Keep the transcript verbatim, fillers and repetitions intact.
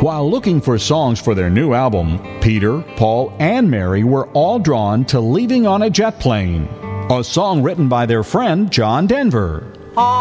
While looking for songs for their new album, Peter, Paul, and Mary were all drawn to Leaving on a Jet Plane, a song written by their friend John Denver.